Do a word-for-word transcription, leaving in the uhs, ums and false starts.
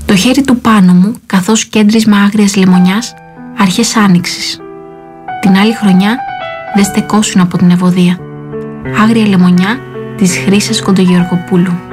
Το χέρι του πάνω μου, καθώς κέντρισμα άγριας λεμονιάς, αρχές άνοιξης. Την άλλη χρονιά δεν στεκόσουν από την ευωδία. Άγρια λεμονιά της Χρύσας Κοντογεωργοπούλου.